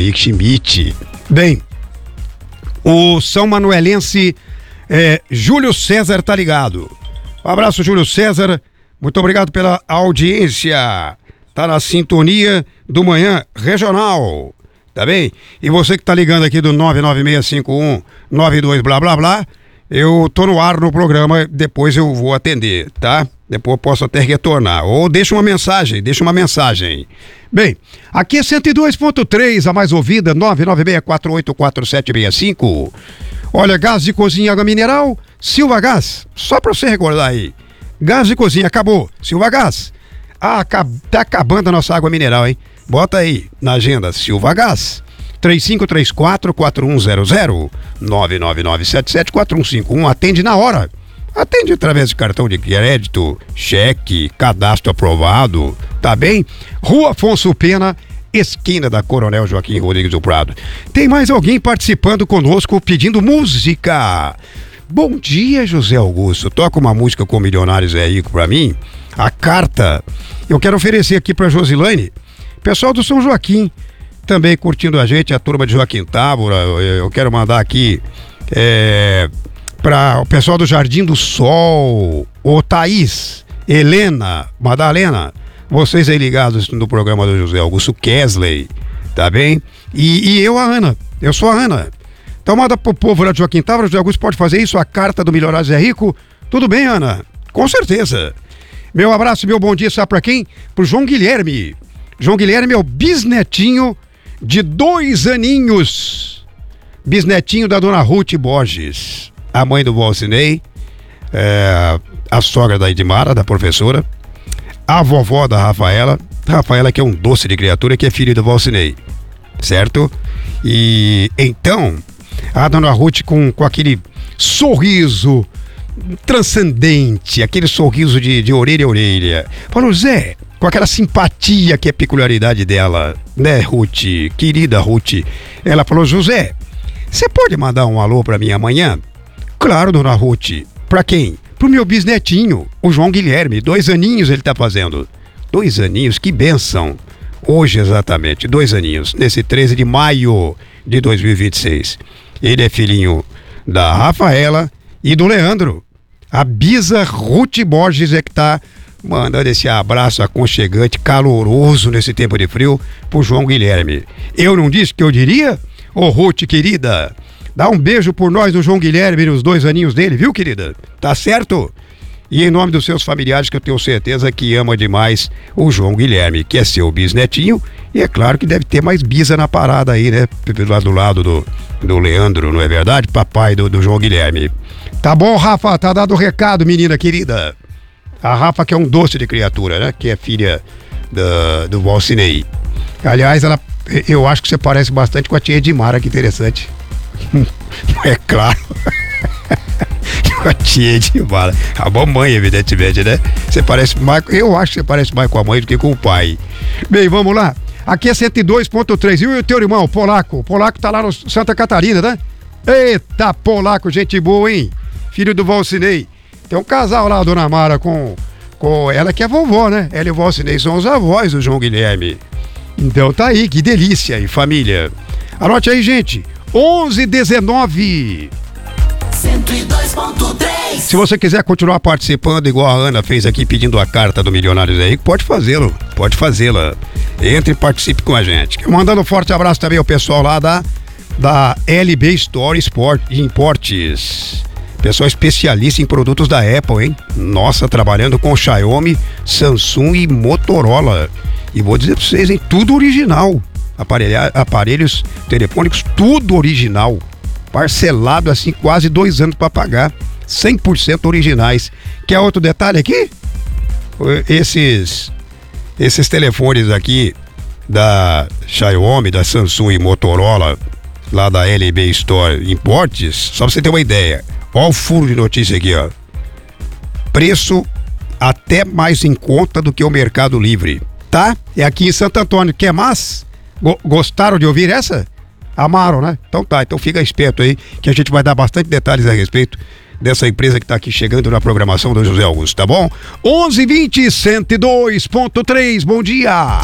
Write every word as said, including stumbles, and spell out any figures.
Henrique Schmidt. Bem, o São Manuelense é, Júlio César tá ligado. Um abraço, Júlio César. Muito obrigado pela audiência. Tá na sintonia do Manhã Regional. Tá bem? E você que tá ligando aqui do nove nove seis cinco um nove dois blá blá blá, eu tô no ar no programa, depois eu vou atender, tá? Depois eu posso até retornar. Ou deixa uma mensagem, deixa uma mensagem. Bem, aqui é cento e dois ponto três, a mais ouvida, nove nove seis quatro oito quatro sete seis cinco. Olha, gás de cozinha, água mineral, Silva Gás. Só pra você recordar aí. Gás de cozinha, acabou. Silva Gás. Ah, tá acabando a nossa água mineral, hein? Bota aí na agenda, Silva Gás. três cinco três quatro quatro um zero zero, nove nove nove sete sete quatro um cinco um. Atende na hora. Atende através de cartão de crédito, cheque, cadastro aprovado, tá bem? Rua Afonso Pena, esquina da Coronel Joaquim Rodrigues do Prado. Tem mais alguém participando conosco pedindo música. Bom dia, José Augusto. Toca uma música com Milionários é Rico pra mim. A Carta. Eu quero oferecer aqui pra Josilane. Pessoal do São Joaquim também curtindo a gente, a turma de Joaquim Távora. Eu quero mandar aqui é, para o pessoal do Jardim do Sol, o Thaís, Helena, Madalena, vocês aí ligados no programa do José Augusto Kesley, tá bem? E, e eu, a Ana, eu sou a Ana. Então manda pro povo lá de Joaquim Távora, o José Augusto pode fazer isso, a Carta do Milionários é Rico. Tudo bem, Ana? Com certeza. Meu abraço e meu bom dia, sabe pra quem? Pro João Guilherme. João Guilherme é o bisnetinho de dois aninhos. Bisnetinho da dona Ruth Borges, a mãe do Valcinei, é, a sogra da Edmara, da professora, a vovó da Rafaela, Rafaela que é um doce de criatura, que é filha do Valcinei, certo? E então, a dona Ruth com, com aquele sorriso transcendente, aquele sorriso de, de orelha a orelha, falou, Zé, com aquela simpatia que é peculiaridade dela, né, Ruth, querida Ruth, ela falou, José, você pode mandar um alô pra mim amanhã? Claro, dona Ruth. Pra quem? Pro meu bisnetinho, o João Guilherme, dois aninhos ele tá fazendo. Dois aninhos, que bênção. Hoje exatamente, dois aninhos, nesse treze de maio de dois mil e vinte e seis. Ele é filhinho da Rafaela e do Leandro. A bisa Ruth Borges é que tá mandando esse abraço aconchegante, caloroso nesse tempo de frio pro João Guilherme. Eu não disse que eu diria? Ô Ruth, querida, dá um beijo por nós do João Guilherme nos dois aninhos dele, viu, querida? Tá certo? E em nome dos seus familiares, que eu tenho certeza que ama demais o João Guilherme, que é seu bisnetinho, e é claro que deve ter mais bisa na parada aí, né? Lá do lado do, do Leandro, não é verdade? Papai do, do João Guilherme. Tá bom, Rafa, tá dado o recado, menina querida. A Rafa, que é um doce de criatura, né? Que é filha do, do Valcinei. Aliás, ela, eu acho que você parece bastante com a tia Edmara, que interessante. É claro. Com a tia Edmara. A mamãe, evidentemente, né? Você parece mais. Eu acho que você parece mais com a mãe do que com o pai. Bem, vamos lá. Aqui é cento e dois ponto três. E o teu irmão, Polaco? O Polaco tá lá no Santa Catarina, né? Eita, Polaco, gente boa, hein? Filho do Valcinei. Tem um casal lá, a dona Mara, com, com ela que é vovó, né? Ela e o Valcinei são os avós do João Guilherme. Então tá aí, que delícia aí, família. Anote aí, gente. onze dezenove. cento e dois ponto três. Se você quiser continuar participando, igual a Ana fez aqui, pedindo a carta do Milionários aí, pode fazê-lo. Pode fazê-la. Entre e participe com a gente. Mandando um forte abraço também ao pessoal lá da, da L B Store Sport Importes. Pessoal especialista em produtos da Apple, hein? Nossa, trabalhando com Xiaomi, Samsung e Motorola. E vou dizer pra vocês, hein? Tudo original. Aparelha, aparelhos telefônicos, tudo original. Parcelado assim, quase dois anos para pagar. cem por cento originais. Quer outro detalhe aqui? Esses, esses telefones aqui da Xiaomi, da Samsung e Motorola, lá da L B Store Importes, só pra você ter uma ideia. Olha o furo de notícia aqui, ó. Preço até mais em conta do que o Mercado Livre, tá? É aqui em Santo Antônio. Quer mais? Go- gostaram de ouvir essa? Amaram, né? Então tá, então fica esperto aí, que a gente vai dar bastante detalhes a respeito dessa empresa que tá aqui chegando na programação do José Augusto, tá bom? onze vinte, cento e dois ponto três, bom dia!